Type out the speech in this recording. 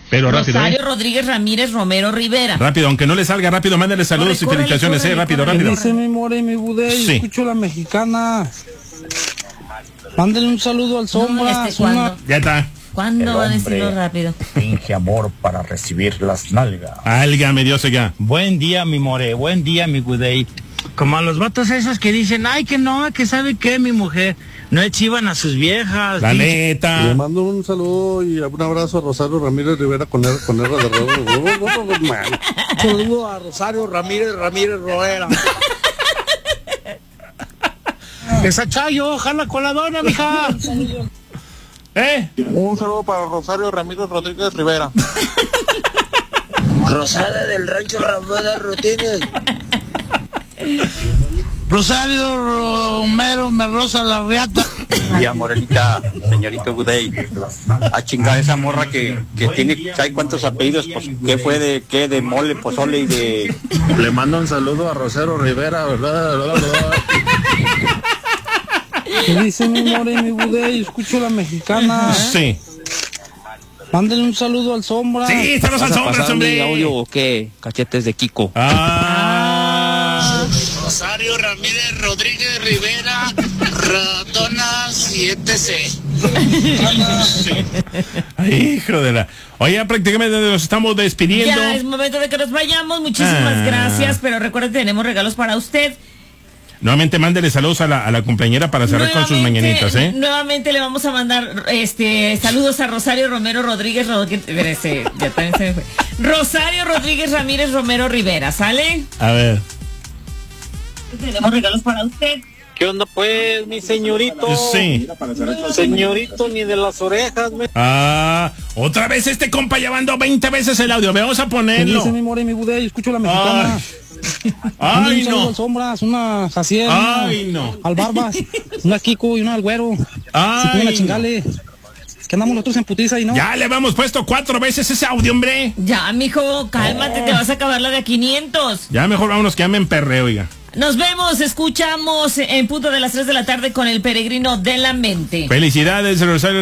Pero rápido, Rosario Rodríguez Ramírez Romero Rivera. Rápido, aunque no le salga, rápido, mándale saludos y felicitaciones, rápido. Dice mi more y mi budey, Sí. escucho la mexicana. Mándale un saludo al Sombra. Ya está. ¿Cuándo va a decirlo rápido? Finge amor para recibir las nalgas. Álgame Dios, ya. Buen día, mi more, buen día, mi budey. Como a los vatos esos que dicen, ay, que no, que sabe qué, mi mujer. No echivan a sus viejas. La neta. Le mando un saludo y un abrazo a Rosario Ramírez Rivera con R de saludo a Rosario Ramírez Rivera. Esa Chayo, jala coladora, mija. Un saludo para Rosario Ramírez Rodríguez Rivera. Rosada del Rancho Ramón Rutines. Rosario Romero me rosa la riata. Ya, Morenita, señorito Budey. A chingar esa morra que tiene, ¿sabe cuántos apellidos? Pues, ¿qué fue de mole, pozole y de...? Le mando un saludo a Rosario Rivera, ¿verdad? Dice mi more y mi budey, escucho la mexicana. Sí. Mándale un saludo al Sombra. Sí, saludos al Sombra, hombre. ¿Mi audio o qué? Cachetes de Kiko. Rosario Ramírez Rodríguez Rivera, ratona 7C. Hijo de la... Oye, ya prácticamente nos estamos despidiendo. Ya es momento de que nos vayamos. Muchísimas gracias, pero recuerden, tenemos regalos para usted. Nuevamente mándele saludos a la compañera para cerrar con sus mañanitas, Nuevamente le vamos a mandar saludos a Rosario Romero Rodríguez ya también se me fue. Rosario Rodríguez Ramírez Romero Rivera, ¿sale? A ver. Tenemos regalos para usted. ¿Qué onda pues, mi señorito? Sí. Señorito, ni de las orejas, Otra vez este compa llevando 20 veces el audio. Vamos a ponerlo. Dice mi more y mi budey, escucho la mexicana. Ay, un saludo no. al Sombras, una Jaciel, no. al Barbas, una Kiko y una al Güero. Ay, una Chingale. Es que andamos nosotros en putiza y no. Ya le habíamos puesto 4 veces ese audio, hombre. Ya, mijo, cálmate, te vas a acabar la de a 500. Ya mejor vámonos que ya me emperré, oiga. Nos vemos, escuchamos en punto de las 3 de la tarde con el Peregrino de la Mente. Felicidades, Rosario